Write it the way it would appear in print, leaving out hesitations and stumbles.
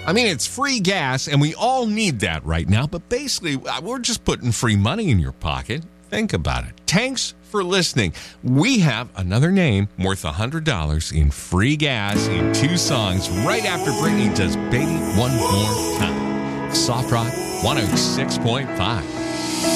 I mean, it's free gas, and we all need that right now. But basically, we're just putting free money in your pocket. Think about it. Thanks for listening. We have another name worth $100 in free gas in 2 songs right after Brittany does Baby One More Time. Soft Rock 106.5.